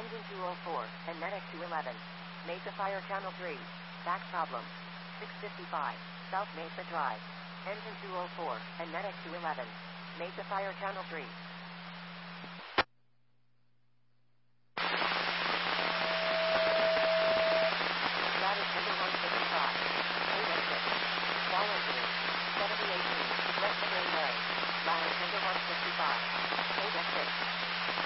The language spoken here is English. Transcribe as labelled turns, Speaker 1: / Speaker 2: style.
Speaker 1: Engine 204, and Medic 211. Mesa Fire Channel 3. Back problem. 655, South Mesa Drive. Engine 204, and Medic 211. Mesa Fire Channel 3.